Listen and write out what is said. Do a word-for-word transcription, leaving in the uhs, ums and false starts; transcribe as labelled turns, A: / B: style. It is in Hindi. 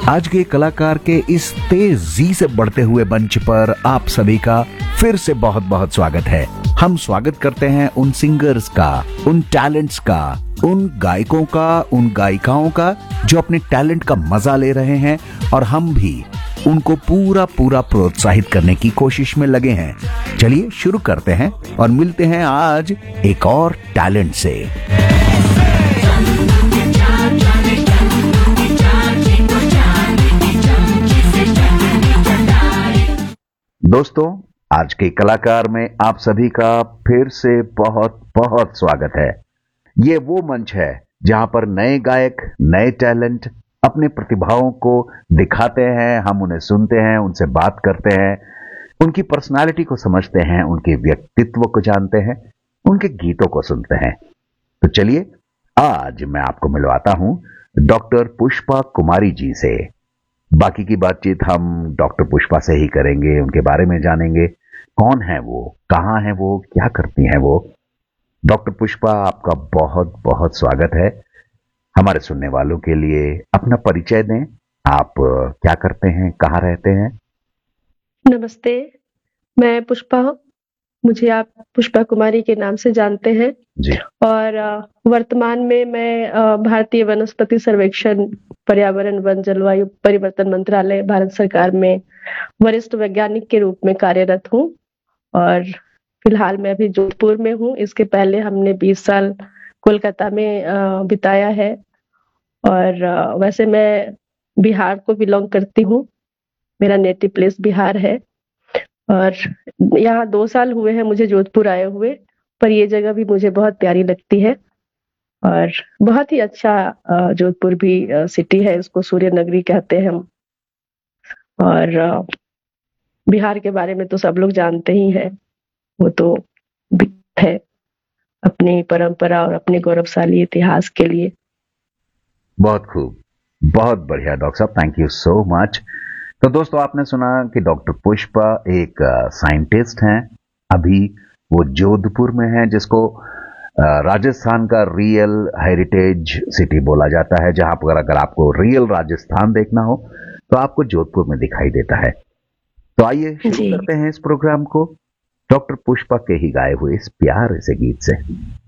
A: आज के कलाकार के इस तेजी से बढ़ते हुए मंच पर आप सभी का फिर से बहुत बहुत स्वागत है। हम स्वागत करते हैं उन सिंगर्स का, उन टैलेंट्स का, उन गायकों का, उन गायिकाओं का जो अपने टैलेंट का मजा ले रहे हैं और हम भी उनको पूरा पूरा प्रोत्साहित करने की कोशिश में लगे हैं। चलिए शुरू करते हैं और मिलते हैं आज एक और टैलेंट से। दोस्तों, आज के कलाकार में आप सभी का फिर से बहुत बहुत स्वागत है। ये वो मंच है जहां पर नए गायक, नए टैलेंट अपने प्रतिभाओं को दिखाते हैं, हम उन्हें सुनते हैं, उनसे बात करते हैं, उनकी पर्सनालिटी को समझते हैं, उनके व्यक्तित्व को जानते हैं, उनके गीतों को सुनते हैं। तो चलिए आज मैं आपको मिलवाता हूं डॉक्टर पुष्पा कुमारी जी से। बाकी की बातचीत हम डॉक्टर पुष्पा से ही करेंगे, उनके बारे में जानेंगे, कौन है वो, कहां है वो, क्या करती हैं वो। डॉक्टर पुष्पा, आपका बहुत बहुत स्वागत है। हमारे सुनने वालों के लिए अपना परिचय दें। आप क्या करते हैं, कहाँ रहते हैं?
B: नमस्ते, मैं पुष्पा हूँ। मुझे आप पुष्पा कुमारी के नाम से जानते हैं
A: जी।
B: और वर्तमान में मैं भारतीय वनस्पति सर्वेक्षण, पर्यावरण, वन, जलवायु परिवर्तन मंत्रालय, भारत सरकार में वरिष्ठ वैज्ञानिक के रूप में कार्यरत हूँ और फिलहाल मैं अभी जोधपुर में हूँ। इसके पहले हमने बीस साल कोलकाता में बिताया है और वैसे मैं बिहार को बिलोंग करती हूँ। मेरा नेटिव प्लेस बिहार है और यहाँ दो साल हुए हैं मुझे जोधपुर आए हुए, पर ये जगह भी मुझे बहुत प्यारी लगती है और बहुत ही अच्छा जोधपुर भी सिटी है, इसको सूर्य नगरी कहते हैं हम। और बिहार के बारे में तो सब लोग जानते ही हैं, वो तो है अपनी परंपरा और अपने गौरवशाली इतिहास के लिए।
A: बहुत खूब, बहुत बढ़िया डॉक्टर साहब, थैंक यू सो मच। तो दोस्तों, आपने सुना कि डॉक्टर पुष्पा एक साइंटिस्ट हैं। अभी वो जोधपुर में है, जिसको राजस्थान का रियल हेरिटेज सिटी बोला जाता है, जहां पर अगर आपको रियल राजस्थान देखना हो तो आपको जोधपुर में दिखाई देता है। तो आइए शुरू करते हैं इस प्रोग्राम को डॉक्टर पुष्पा के ही गाए हुए इस प्यारे से गीत से।